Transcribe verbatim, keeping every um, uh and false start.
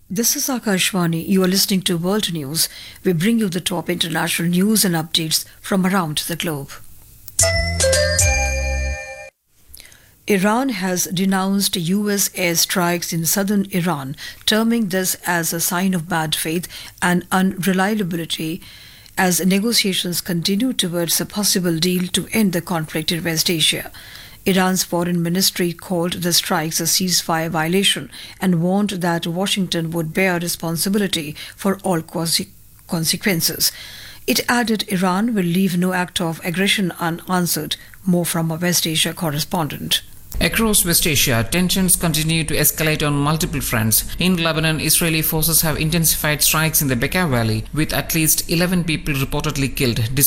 This is Akashvani. You are listening to World News. We bring you the top international news and updates from around the globe. Iran has denounced U S airstrikes in southern Iran, terming this as a sign of bad faith and unreliability as negotiations continue towards a possible deal to end the conflict in West Asia. Iran's foreign ministry called the strikes a ceasefire violation and warned that Washington would bear responsibility for all conse- consequences. It added Iran will leave no act of aggression unanswered. More from a West Asia correspondent. Across West Asia, tensions continue to escalate on multiple fronts. In Lebanon, Israeli forces have intensified strikes in the Bekaa Valley, with at least eleven people reportedly killed,